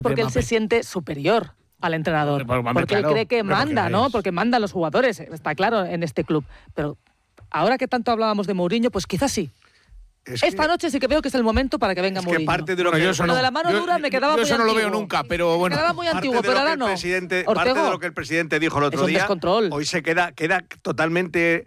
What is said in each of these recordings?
Porque él se siente superior al entrenador. Porque él cree que manda, ¿no? Porque mandan los jugadores, está claro, en este club. Pero ahora que tanto hablábamos de Mourinho, pues quizás sí. Esta noche sí que veo que es el momento para que venga Mourinho. Parte de lo que de la mano dura me quedaba muy antiguo. Yo eso no lo veo nunca, pero bueno. Me quedaba muy antiguo, pero ahora no. Parte de lo que el presidente dijo el otro día, hoy se queda totalmente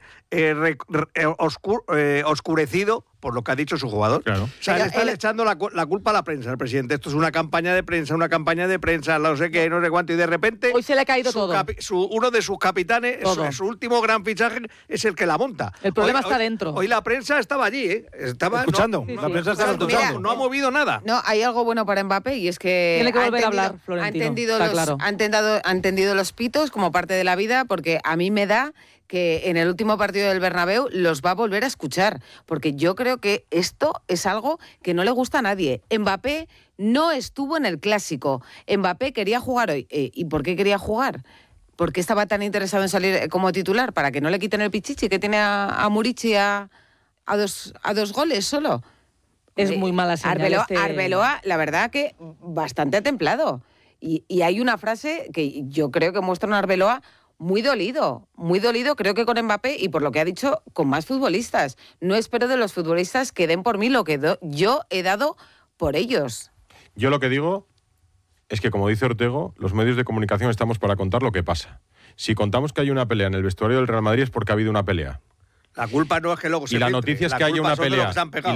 oscurecido por lo que ha dicho su jugador. Claro. O sea, le está echando la culpa a la prensa, el presidente. Esto es una campaña de prensa, no sé qué, no sé cuánto, y de repente... Hoy se le ha caído todo. Uno de sus capitanes, su último gran fichaje, es el que la monta. El problema está dentro. Hoy la prensa estaba allí, Estaba escuchando. La prensa estaba escuchando. No ha movido nada. No, hay algo bueno para Mbappé y es que... Tiene que volver a hablar, Florentino. Ha entendido los pitos como parte de la vida, porque a mí me da que en el último partido del Bernabéu los va a volver a escuchar, porque yo creo que esto es algo que no le gusta a nadie. Mbappé no estuvo en el Clásico. Mbappé quería jugar hoy. ¿Y por qué quería jugar? ¿Por qué estaba tan interesado en salir como titular? ¿Para que no le quiten el pichichi que tiene a Murici a dos goles solo? Es muy mala señal. Arbeloa, la verdad que bastante templado. Y hay una frase que yo creo que muestra un Arbeloa muy dolido, creo que con Mbappé y por lo que ha dicho, con más futbolistas. No espero de los futbolistas que den por mí lo que yo he dado por ellos. Yo lo que digo es que, como dice Ortego, los medios de comunicación estamos para contar lo que pasa. Si contamos que hay una pelea en el vestuario del Real Madrid es porque ha habido una pelea. La culpa no es que luego se filtre. Y la noticia es que haya una pelea.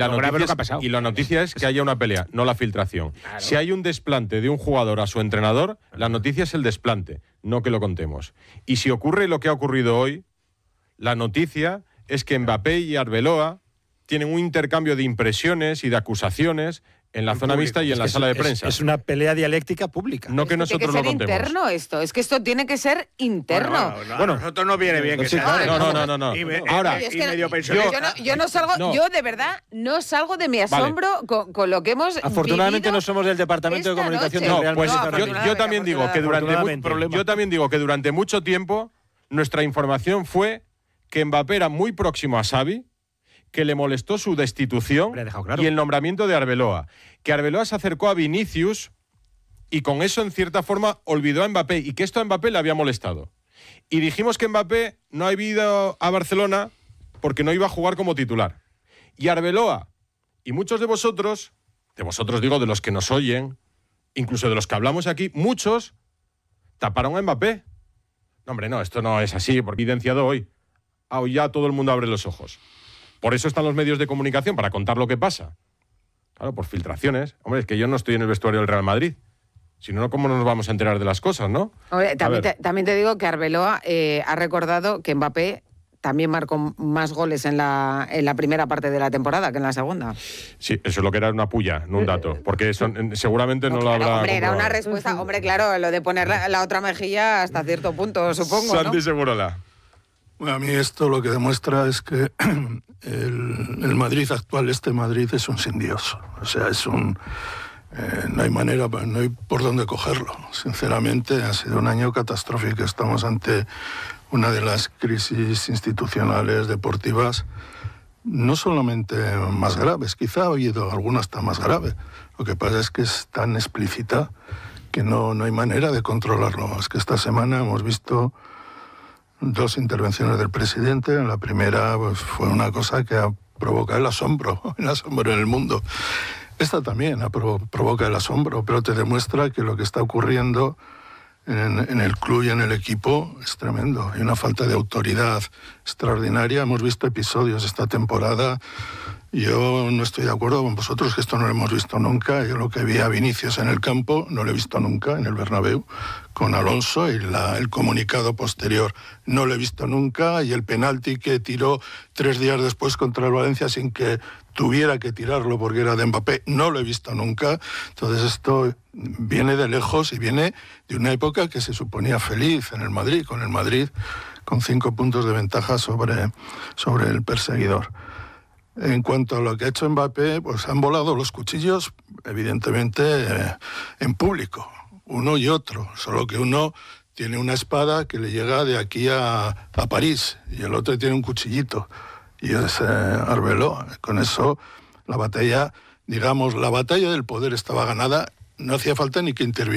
Y la noticia es que haya una pelea, no la filtración. Claro. Si hay un desplante de un jugador a su entrenador, la noticia es el desplante, no que lo contemos. Y si ocurre lo que ha ocurrido hoy, la noticia es que Mbappé y Arbeloa tienen un intercambio de impresiones y de acusaciones en la zona mixta y en la sala de prensa. Es una pelea dialéctica pública. No que nosotros lo contemos. Tiene que ser interno esto. Es que esto tiene que ser interno. Bueno, a nosotros no viene bien que sea. No. Ahora, yo no salgo, yo de verdad no salgo de mi asombro con lo que hemos Afortunadamente no somos del departamento de comunicación del Real Madrid. Yo también digo que durante mucho tiempo nuestra información fue que Mbappé era muy próximo a Xavi, que le molestó su destitución y el nombramiento de Arbeloa. Que Arbeloa se acercó a Vinicius y con eso, en cierta forma, olvidó a Mbappé y que esto a Mbappé le había molestado. Y dijimos que Mbappé no había ido a Barcelona porque no iba a jugar como titular. Y Arbeloa y muchos de vosotros digo, de los que nos oyen, incluso de los que hablamos aquí, muchos taparon a Mbappé. No, hombre, no, esto no es así, porque evidenciado hoy. Hoy ya todo el mundo abre los ojos. Por eso están los medios de comunicación, para contar lo que pasa. Claro, por filtraciones. Hombre, es que yo no estoy en el vestuario del Real Madrid. Si no, ¿cómo nos vamos a enterar de las cosas, no? Hombre, también te digo que Arbeloa ha recordado que Mbappé también marcó más goles en la primera parte de la temporada que en la segunda. Sí, eso es lo que era una puya, no un dato. Porque eso seguramente no lo habrá... Hombre, era una respuesta... Hombre, claro, lo de poner la otra mejilla hasta cierto punto, supongo, Santi ¿no? Segurola. Bueno, a mí esto lo que demuestra es que el Madrid actual, este Madrid, es un sin Dios. O sea, es un... no hay manera, no hay por dónde cogerlo. Sinceramente, ha sido un año catastrófico. Estamos ante una de las crisis institucionales deportivas no solamente más graves, quizá ha habido alguna hasta más grave. Lo que pasa es que es tan explícita que no hay manera de controlarlo. Es que esta semana hemos visto 2 intervenciones del presidente. En la primera pues, fue una cosa que ha provocado el asombro en el mundo. Esta también provoca el asombro, pero te demuestra que lo que está ocurriendo en el club y en el equipo es tremendo. Hay una falta de autoridad extraordinaria. Hemos visto episodios esta temporada. Yo no estoy de acuerdo con vosotros, que esto no lo hemos visto nunca. Yo lo que vi a Vinicius en el campo no lo he visto nunca en el Bernabéu con Alonso, y el comunicado posterior no lo he visto nunca, y el penalti que tiró 3 días después contra el Valencia sin que tuviera que tirarlo porque era de Mbappé, no lo he visto nunca. Entonces esto viene de lejos y viene de una época que se suponía feliz en el Madrid, con 5 puntos de ventaja sobre el perseguidor. En cuanto a lo que ha hecho Mbappé, pues han volado los cuchillos, evidentemente, en público, uno y otro, solo que uno tiene una espada que le llega de aquí a París y el otro tiene un cuchillito, y es Arbeloa. Con eso la batalla del poder estaba ganada no hacía falta ni que interviniera.